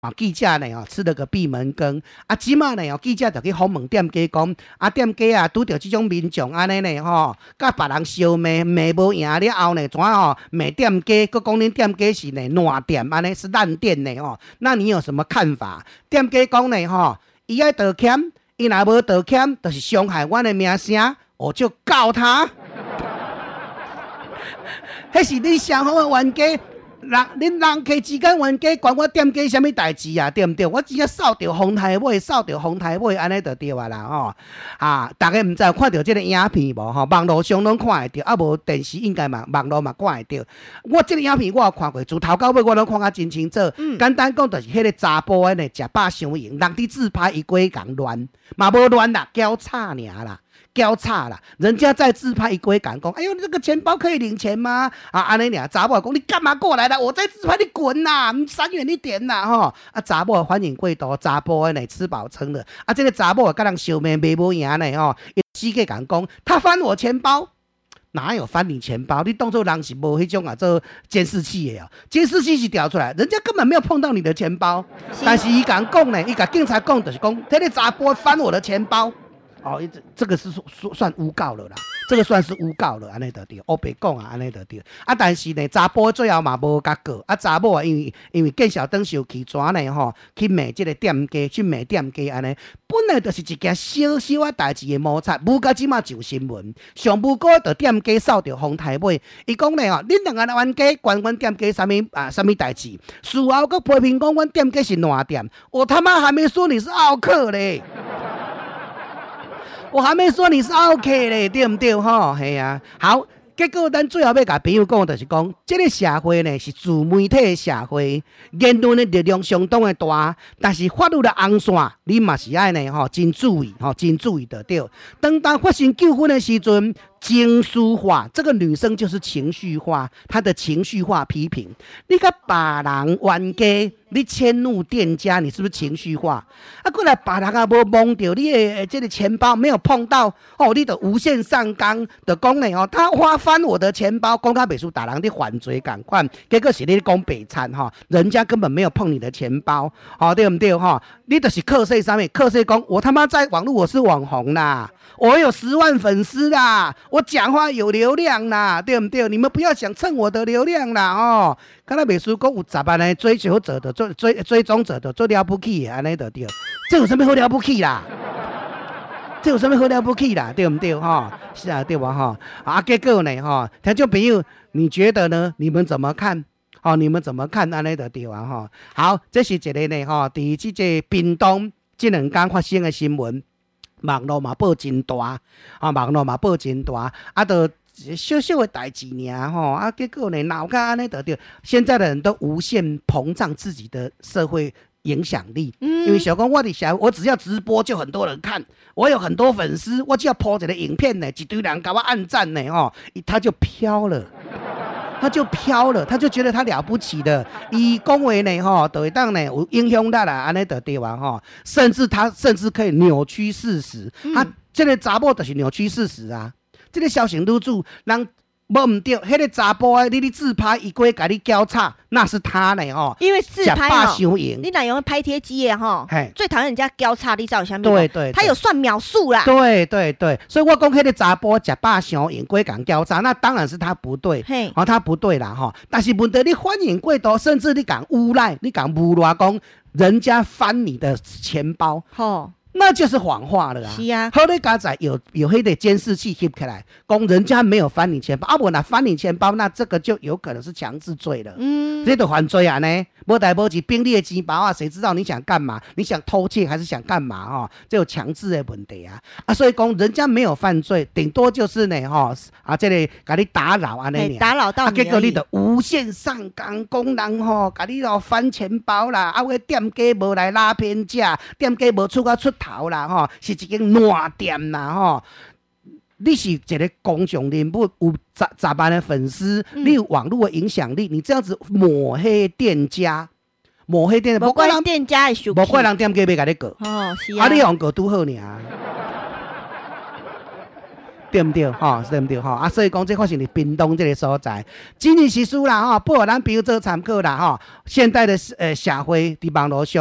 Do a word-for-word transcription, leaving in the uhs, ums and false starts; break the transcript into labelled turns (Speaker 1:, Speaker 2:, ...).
Speaker 1: 啊，记者呢哦吃了个闭门羹啊，即马呢哦记者就去访问店家讲，啊店家啊拄着这种民众安尼呢吼，甲别人相骂骂无赢了后呢，怎吼骂店家，佮讲恁店家是呢烂店安尼是烂店呢吼，那你有什么看法？店家讲呢吼，伊爱道歉，伊若无道歉，就是伤害阮的名声，我就告他。迄是你上好的冤家。人恁人客之间冤家，管我店家什么代志啊？对不对？我只要扫掉红台尾，扫掉红台尾，安尼就对啊啦吼！啊，大家唔知有看到这个影片无？吼，网络上拢看会到，啊无电视应该嘛，网络嘛看会到。我这个影片我有看过，从头到尾我拢看甲真清楚。嗯、简单讲就是迄个查甫的呢，食饱伤闲，人伫自拍伊过共乱，嘛无乱啦，交叉尔啦。交叉啦，人家在自拍一归赶讲，哎呦，你这个钱包可以领钱吗？啊，安尼俩查某讲，你干嘛过来了？我在自拍，你滚呐！你闪远一点呐！吼，啊，查某反应过度，查甫的呢吃饱撑了，啊，这个查某跟人小妹没无赢呢吼，死个讲讲，他翻我钱包。哪有翻你钱包？你当作人是无迄种啊，做监视器的哦，监视器是调出来，人家根本没有碰到你的钱包，但是伊讲讲呢，伊甲警察讲就是讲，这个查甫翻我的钱包。哦，这这个是算诬告了啦，这个算是诬告了，安尼就对，黑白讲啊，安尼就对。啊，但是呢，查甫最后嘛无甲告，啊，查某啊，因为因为见小灯受气转呢吼，去骂这个店家，去骂店家安尼，本来就是一件小小啊代志的摩擦，无甲即马上新闻，上无过就店家扫着风台尾，伊讲呢吼，恁两个冤家关阮店家啥物啊啥物代志，事后佮批评讲阮店家是烂店，我他妈还没说你是奥客嘞。我还没说你是 OK 嘞，对不对吼？嘿啊，好，结果咱最后要甲朋友讲，就是讲，这个社会呢是自媒体的社会，言论的力量相当的大，但是法律的红线，你嘛是爱呢吼，真注意吼，真注意就对。当当发生纠纷的时阵，情绪化，这个女生就是情绪化，她的情绪化批评，你甲别人冤家。你迁怒店家，你是不是情绪化？啊，过来别人啊无摸到你的这个钱包，没有碰到哦，你就无限上纲的讲呢哦，他花翻我的钱包，讲他袂输打人的犯罪感款，结果是你讲白惨哈，人家根本没有碰你的钱包，哦对不对哈？你就是课税上面课税讲，我他妈在网络我是网红啦，我有十万粉丝啦，我讲话有流量啦，对不对？你们不要想蹭我的流量啦哦。看到美术讲有十万的追求者的追追追踪者的做了不起的安尼就对，这有什么好了不起啦？这有什么好了不起啦？对不对哈？是啊，对吧哈？啊，结果呢哈，听众朋友，你觉得呢？你们怎么看？哦，你们怎么看安尼就对啊哈？好，这是一个呢哈，第这个屏东这两天发生的新闻，网络嘛报真大，啊，网络嘛报真大，啊，都。小小的代志尔吼，啊，结果呢，闹到安尼得掉。现在的人都无限膨胀自己的社会影响力，嗯、因为小公我的小，我只要直播就很多人看，我有很多粉丝，我只要 po 一个影片呢，一堆人给我按赞呢，吼，他就飘了。他就飘了，他就觉得他了不起的，伊讲话呢，吼，就会当呢有影响力啦，安尼就对啊，吼，甚至他甚至可以扭曲事实，嗯、他这个查某就是扭曲事实啊。这个小型女主人无唔对，迄个查甫的，你你自拍一过甲你交叉，那是他呢吼。
Speaker 2: 因为自拍哦，你哪用拍贴机的吼，最讨厌人家交叉，你知道有啥物？
Speaker 1: 对对，
Speaker 2: 他有算秒数啦。
Speaker 1: 对对对，所以我讲迄个查甫食饱伤闲过讲交叉，那当然是他不对，嘿，哦他不对啦吼。但是问题你反应过度，甚至你讲诬赖，你讲诬赖讲人家翻你的钱包，吼。那就是谎话了啊！
Speaker 2: 是啊，
Speaker 1: 好，你刚才有有黑的监视器 keep 起来，讲人家没有翻你钱包，啊，我拿翻你钱包，那这个就有可能是强制罪了。嗯，这都犯罪啊呢，没带没钱，兵力的钱包啊，谁知道你想干嘛？你想偷窃还是想干嘛？哈、哦，这有强制的问题啊！啊，所以讲人家没有犯罪，顶多就是呢，哈、哦、啊，这里、個、给你打扰啊那
Speaker 2: 打扰到你、啊，
Speaker 1: 结果你的无限上纲，讲人吼，给你哦翻钱包啦，啊，我店家无来拉偏价，店家无出个出。头啦吼，是一间烂店啦吼。你是一个公众人物，有十十万的粉丝，嗯、你有网络的影响力，你这样子抹黑店家，抹黑店家，
Speaker 2: 无怪人店家会生气，
Speaker 1: 无怪人店家要甲你告，
Speaker 2: 哦，是啊，
Speaker 1: 啊，你用告拄好尔。 对不对？吼，对不对？吼啊，所以讲这发生伫屏东这个所在，真理是输啦吼，不互咱朋友做参考啦吼。现代的呃社会伫网络上。